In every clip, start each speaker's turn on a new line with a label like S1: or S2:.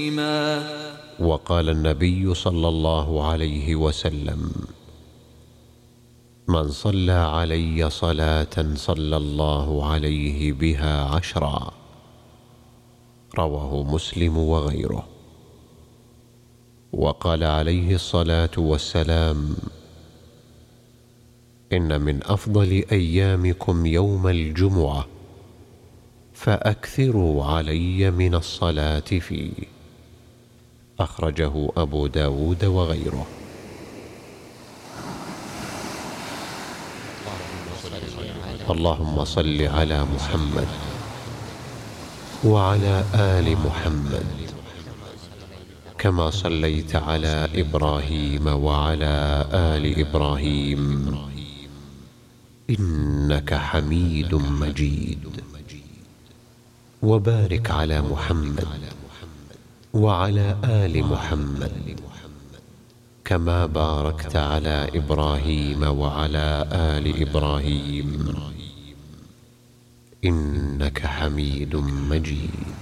S1: وقال النبي صلى الله عليه وسلم: من صلى علي صلاة صلى الله عليه بها 10. رواه مسلم وغيره. وقال عليه الصلاة والسلام: إن من أفضل أيامكم يوم الجمعة، فأكثروا علي من الصلاة فيه. أخرجه أبو داود وغيره. اللهم صل على محمد وعلى آل محمد كما صليت على إبراهيم وعلى آل إبراهيم إنك حميد مجيد. وبارك على محمد وعلى آل محمد كما باركت على إبراهيم وعلى آل إبراهيم إنك حميد مجيد.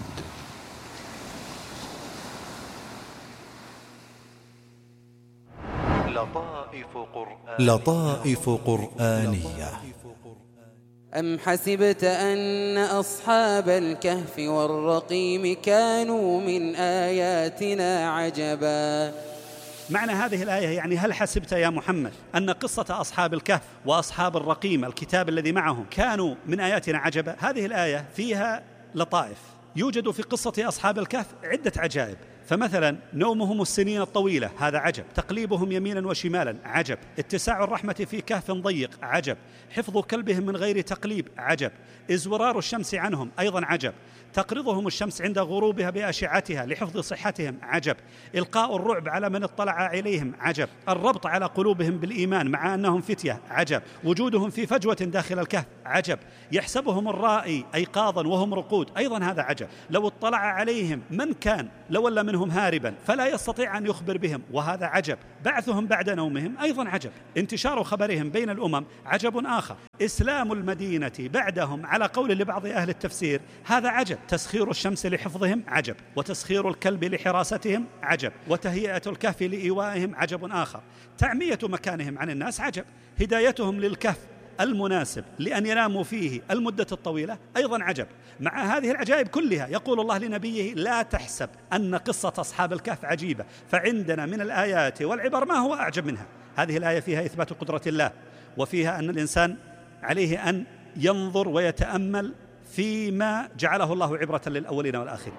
S2: لطائف قرآنية.
S3: أم حسبت أن أصحاب الكهف والرقيم كانوا من آياتنا عجبا.
S4: معنى هذه الآية يعني هل حسبت يا محمد أن قصة أصحاب الكهف وأصحاب الرقيم الكتاب الذي معهم كانوا من آياتنا عجبا؟ هذه الآية فيها لطائف. يوجد في قصة أصحاب الكهف عدة عجائب، فمثلا نومهم السنين الطويلة هذا عجب، تقليبهم يمينا وشمالا عجب، اتساع الرحمة في كهف ضيق عجب، حفظ كلبهم من غير تقليب عجب، ازورار الشمس عنهم أيضا عجب، تقرضهم الشمس عند غروبها بأشعتها لحفظ صحتهم عجب، إلقاء الرعب على من اطلع عليهم عجب، الربط على قلوبهم بالإيمان مع أنهم فتية عجب، وجودهم في فجوة داخل الكهف عجب، يحسبهم الرائي أيقاظا وهم رقود أيضا هذا عجب، لو اطلع عليهم من كان لولى منهم هاربا فلا يستطيع أن يخبر بهم وهذا عجب، بعثهم بعد نومهم أيضا عجب، انتشار خبرهم بين الأمم عجب آخر، إسلام المدينة بعدهم على قول لبعض أهل التفسير هذا عجب، تسخير الشمس لحفظهم عجب، وتسخير الكلب لحراستهم عجب، وتهيئة الكهف لإيوائهم عجب آخر، تعمية مكانهم عن الناس عجب، هدايتهم للكهف المناسب لأن يناموا فيه المدة الطويلة أيضا عجب. مع هذه العجائب كلها يقول الله لنبيه: لا تحسب أن قصة أصحاب الكهف عجيبة، فعندنا من الآيات والعبر ما هو أعجب منها. هذه الآية فيها إثبات قدرة الله، وفيها أن الإنسان عليه أن ينظر ويتأمل فيما جعله الله عبرة للأولين والآخرين.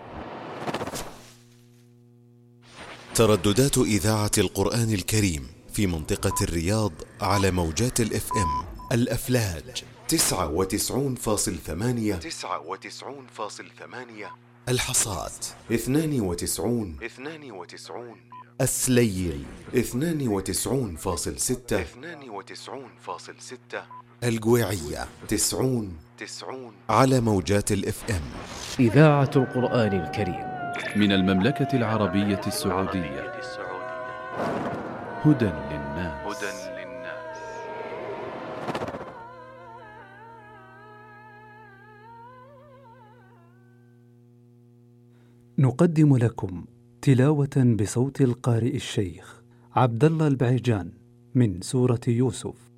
S2: ترددات إذاعة القرآن الكريم في منطقة الرياض على موجات الFM الأفلاج 99.8، الحصاد 92، السليل 92.6، القويعية 90 على موجات الFM.
S5: إذاعة القرآن الكريم
S6: من المملكة العربية السعودية. هدى للناس.
S7: نقدم لكم تلاوة بصوت القارئ الشيخ عبد الله البعيجان من سورة يوسف.